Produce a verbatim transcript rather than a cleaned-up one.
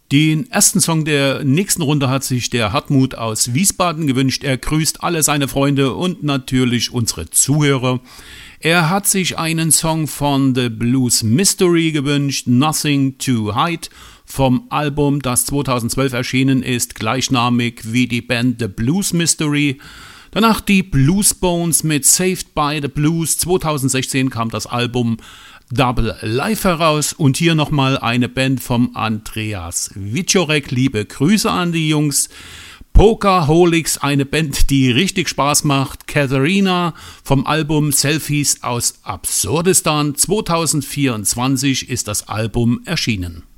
Den ersten Song der nächsten Runde hat sich der Hartmut aus Wiesbaden gewünscht. Er grüßt alle seine Freunde und natürlich unsere Zuhörer. Er hat sich einen Song von The Blues Mystery gewünscht, Nothing to Hide, vom Album, das zweitausendzwölf erschienen ist, gleichnamig wie die Band The Blues Mystery. Danach die Blues Bones mit Saved by the Blues. zweitausendsechzehn kam das Album Double Live heraus und hier nochmal eine Band vom Andreas Wieczorek. Liebe Grüße an die Jungs. Pokerholics, eine Band, die richtig Spaß macht. Katharina vom Album Selfies aus Absurdistan. zweitausendvierundzwanzig ist das Album erschienen.